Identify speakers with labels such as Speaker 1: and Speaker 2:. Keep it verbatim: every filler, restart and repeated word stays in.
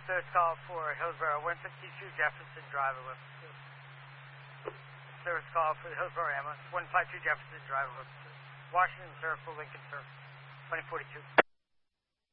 Speaker 1: service call for Hillsborough, one fifty-two Jefferson Drive, eleven two. Service call for the Hillsborough ambulance, one fifty-two Jefferson Drive, eleven two. Washington, sir, for Lincoln, sir, twenty forty-two.